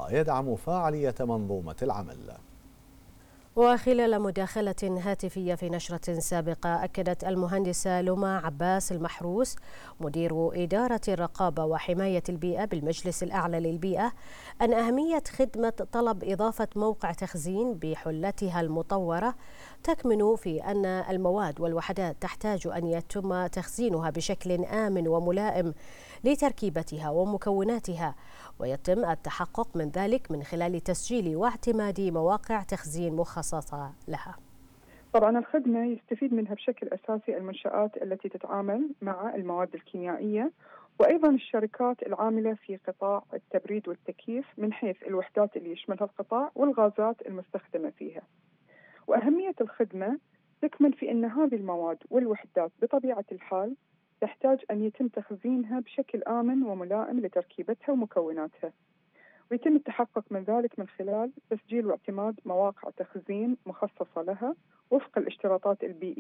ويدعم فاعلية منظومة العمل. وخلال مداخلة هاتفية في نشرة سابقة، أكدت المهندسة لما عباس المحروس مدير إدارة الرقابة وحماية البيئة بالمجلس الأعلى للبيئة أن أهمية خدمة طلب إضافة موقع تخزين بحلتها المطورة تكمن في أن المواد والوحدات تحتاج أن يتم تخزينها بشكل آمن وملائم لتركيبتها ومكوناتها، ويتم التحقق من ذلك من خلال تسجيل واعتماد مواقع تخزين مخصصة لها. طبعا الخدمة يستفيد منها بشكل أساسي المنشآت التي تتعامل مع المواد الكيميائية، وأيضا الشركات العاملة في قطاع التبريد والتكييف من حيث الوحدات اللي يشملها القطاع والغازات المستخدمة فيها. وأهمية الخدمة تكمن في أن هذه المواد والوحدات بطبيعة الحال تحتاج أن يتم تخزينها بشكل آمن وملائم لتركيبتها ومكوناتها، ويتم التحقق من ذلك من خلال تسجيل واعتماد مواقع تخزين مخصصة لها وفق الاشتراطات البيئية